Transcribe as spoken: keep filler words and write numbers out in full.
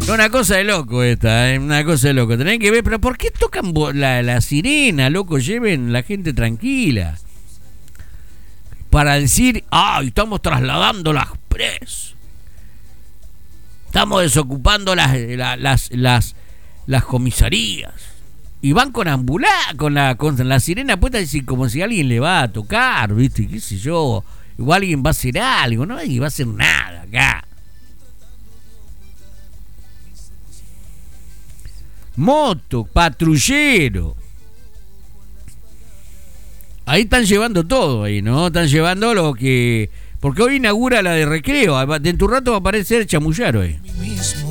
Una cosa de loco esta, ¿eh? Una cosa de loco. Tenés que ver, pero ¿por qué tocan la, la sirena, loco? Lleven la gente tranquila. Para decir, ¡ay, estamos trasladando las presas! Estamos desocupando las, las, las, las, las comisarías. Y van con ambulancia, con la, con la sirena puesta, decir, como si alguien le va a tocar, ¿viste? ¿Qué sé yo? Igual alguien va a hacer algo, no nadie va a hacer nada acá. Moto, patrullero. Ahí están llevando todo, ahí, ¿no? Están llevando lo que... Porque hoy inaugura la de recreo. Dentro de un rato va a aparecer Chamullaro ahí.